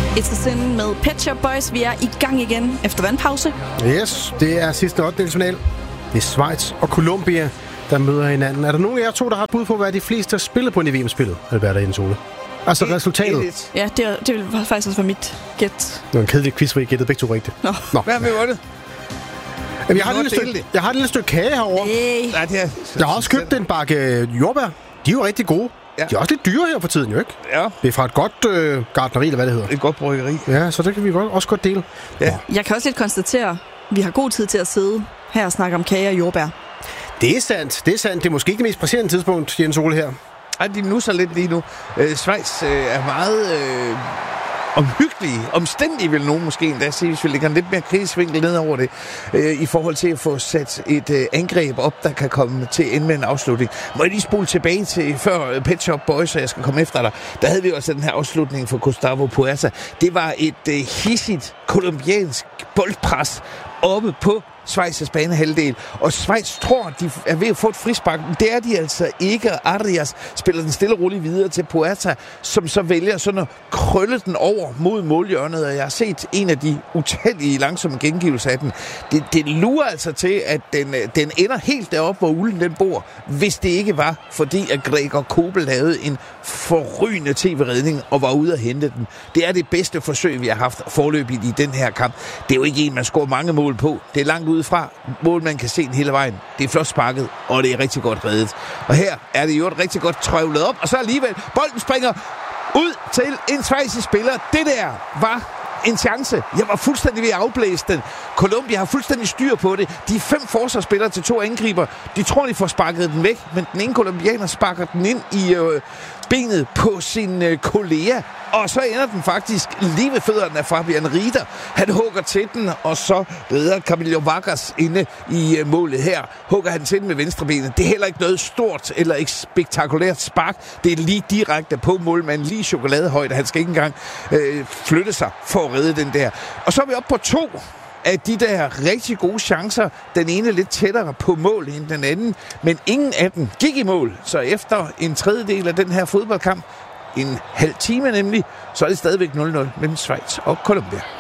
It's a Sin med Pet Shop Boys. Vi er i gang igen efter vandpause. Yes, det er sidste 8-delsfinal. Det er Schweiz og Colombia, der møder hinanden. Er der nogen af jer to, der har et bud på, hvad de fleste har spillet på i VM-spillet? Eller hvad er der inde, Sole? Altså resultatet. Ja, det vil faktisk også være mit gæt. Det var en kedelig quiz, hvor I gættede begge to rigtigt. Nå. Hvad har vi vundet? Jeg har et lille stykke kage herovre. Hey. Nej, det er... Jeg har også købt en bakke jordbær. De er jo rigtig gode. Ja. De er også lidt dyre her for tiden, jo ikke? Ja. Det er fra et godt gartneri, eller hvad det hedder. Et godt bryggeri. Ja, så det kan vi også godt dele. Ja. Jeg kan også lidt konstatere, at vi har god tid til at sidde her og snakke om kage og jordbær. Det er sandt. Det er måske ikke det mest presserende tidspunkt, Jens Ole her. Ej, de nusser lidt lige nu. Schweiz er meget omhyggelige, omstændige vil nogen måske endda sige, hvis vi lægger en lidt mere kritisk vinkel ned over det, i forhold til at få sat et angreb op, der kan komme til at ende med en afslutning. Må jeg lige spole tilbage til før Pet Shop Boys, så jeg skal komme efter dig. Der havde vi også den her afslutning for Gustavo Puerta. Det var et hissigt kolumbiansk boldpres oppe på Schweiz' banehalvdel, og Schweiz tror, de er ved at få et frispark, men det er de altså ikke. Arias spiller den stille og roligt videre til Puerta, som så vælger sådan at krølle den over mod målhjørnet, og jeg har set en af de utallige langsomme gengivelser af den. Det lurer altså til, at den ender helt deroppe, hvor ulden den bor, hvis det ikke var, fordi at Gregor Kobel lavede en forrygende tv-redning og var ude at hente den. Det er det bedste forsøg, vi har haft forløbigt i den her kamp. Det er jo ikke en, man scorer mange mål på. Det er langt udefra. Mål, man kan se den hele vejen. Det er flot sparket, og det er rigtig godt reddet. Og her er det jo et rigtig godt trævlet op, og så alligevel, bolden springer ud til en schweizisk spiller. Det der var en chance. Jeg var fuldstændig ved at afblæse den. Colombia har fuldstændig styr på det. De 5 forsvarsspillere til 2 angriber. De tror, de får sparket den væk, men den ene colombianer sparker den ind i benet på sin kollega. Og så ender den faktisk lige ved fødderne af Fabian Rieder. Han hugger til den, og så redder Camilo Vargas inde i målet her. Hugger han til den med venstrebenet. Det er heller ikke noget stort eller ikke spektakulært spark. Det er lige direkte på målmanden, lige chokoladehøjde. Han skal ikke engang flytte sig for at redde den der. Og så er vi oppe på 2 af de der rigtig gode chancer. Den ene lidt tættere på mål end den anden, men ingen af dem gik i mål. Så efter en tredjedel af den her fodboldkamp, en halv time nemlig, så er det stadigvæk 0-0 mellem Schweiz og Colombia.